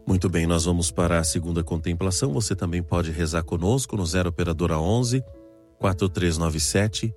Muito bem, nós vamos para a segunda contemplação. Você também pode rezar conosco no 0 operadora 11 4397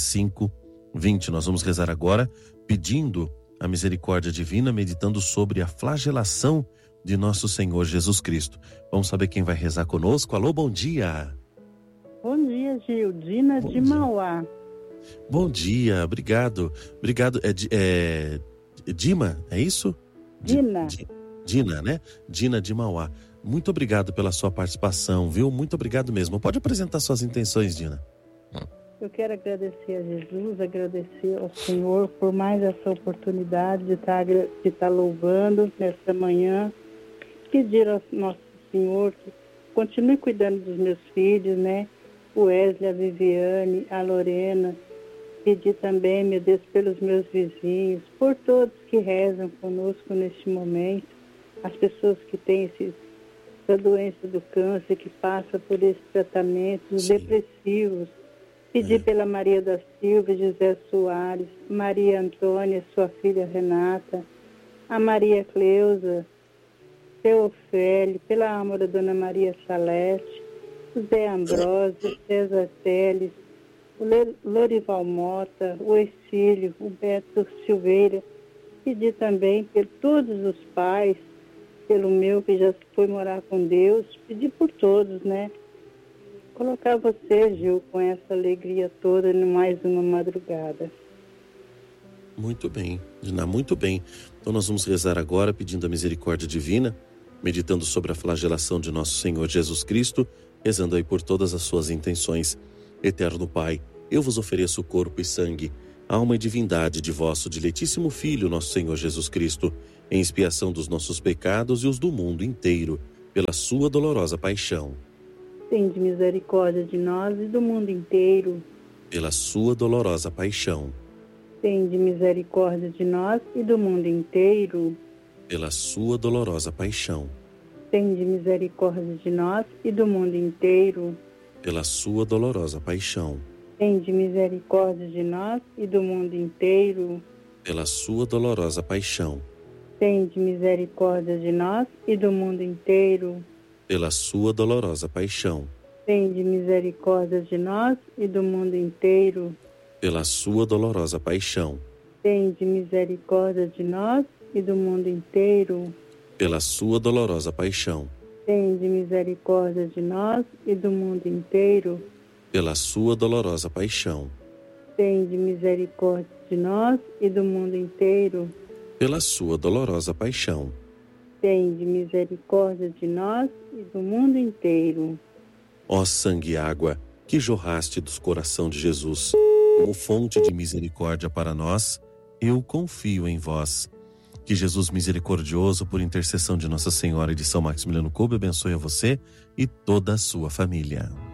6520. Nós vamos rezar agora pedindo a misericórdia divina, meditando sobre a flagelação de nosso Senhor Jesus Cristo. Vamos saber quem vai rezar conosco. Alô, bom dia. Bom dia, Gil. Dina de Mauá. Bom dia, obrigado. Obrigado. É Dima, é isso? Dina. Dina, né? Dina de Mauá. Muito obrigado pela sua participação, viu? Muito obrigado mesmo. Pode apresentar suas intenções, Dina. Eu quero agradecer a Jesus, agradecer ao Senhor por mais essa oportunidade de estar louvando nesta manhã. Pedir ao nosso Senhor que continue cuidando dos meus filhos, né? O Wesley, a Viviane, a Lorena. Pedir também, meu Deus, pelos meus vizinhos, por todos que rezam conosco neste momento, as pessoas que têm essa doença do câncer, que passam por esse tratamento, os depressivos. Pedir pela Maria da Silva, José Soares, Maria Antônia, sua filha Renata, a Maria Cleusa, seu Ofélio, pela alma da Dona Maria Salete, o Zé Ambrósio, César Teles, o Lorival Mota, o Exílio, o Beto Silveira. Pedir também por todos os pais, pelo meu que já foi morar com Deus, pedir por todos, né? Colocar você, Gil, com essa alegria toda em mais uma madrugada. Muito bem, Dina, muito bem. Então nós vamos rezar agora pedindo a misericórdia divina, meditando sobre a flagelação de nosso Senhor Jesus Cristo, rezando aí por todas as suas intenções. Eterno Pai, eu vos ofereço o corpo e sangue, alma e divindade de vosso diletíssimo Filho, nosso Senhor Jesus Cristo, em expiação dos nossos pecados e os do mundo inteiro, pela sua dolorosa paixão. Tende misericórdia de nós e do mundo inteiro. Pela sua dolorosa paixão. Tende misericórdia de nós e do mundo inteiro. Pela sua dolorosa paixão. Tende misericórdia de nós e do mundo inteiro. Pela sua dolorosa paixão. Tende misericórdia de nós e do mundo inteiro. Pela sua dolorosa paixão. Tende misericórdia de nós e do mundo inteiro. Pela sua dolorosa paixão. Tende misericórdia de nós e do mundo inteiro. Pela sua dolorosa paixão. Tende misericórdia de nós e do mundo inteiro. Pela sua dolorosa paixão. Tende misericórdia de nós e do mundo inteiro. Pela sua dolorosa paixão. Tende misericórdia de nós e do mundo inteiro. Pela sua dolorosa paixão. Tende misericórdia de nós e do mundo inteiro. Ó sangue e água que jorraste do coração de Jesus, como fonte de misericórdia para nós, eu confio em vós. Que Jesus misericordioso, por intercessão de Nossa Senhora e de São Maximiliano Kolbe, abençoe a você e toda a sua família.